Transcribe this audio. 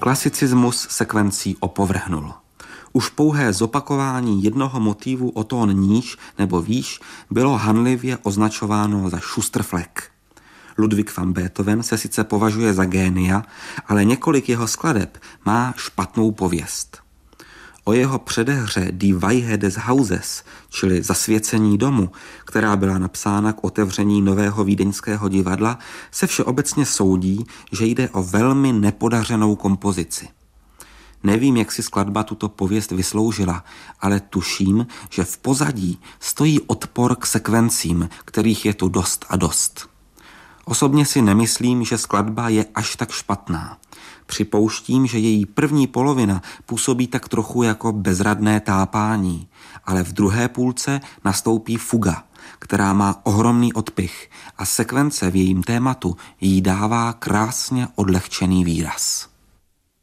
Klasicismus sekvencí opovrhnul. Už pouhé zopakování jednoho motívu o tón níž nebo výš bylo hanlivě označováno za šustrflek. Ludwig van Beethoven se sice považuje za génia, ale několik jeho skladeb má špatnou pověst. O jeho předehře Die Weihe des Hauses, čili Zasvěcení domu, která byla napsána k otevření nového vídeňského divadla, se všeobecně soudí, že jde o velmi nepodařenou kompozici. Nevím, jak si skladba tuto pověst vysloužila, ale tuším, že v pozadí stojí odpor k sekvencím, kterých je tu dost a dost. Osobně si nemyslím, že skladba je až tak špatná. Připouštím, že její první polovina působí tak trochu jako bezradné tápání, ale v druhé půlce nastoupí fuga, která má ohromný odpych a sekvence v jejím tématu jí dává krásně odlehčený výraz.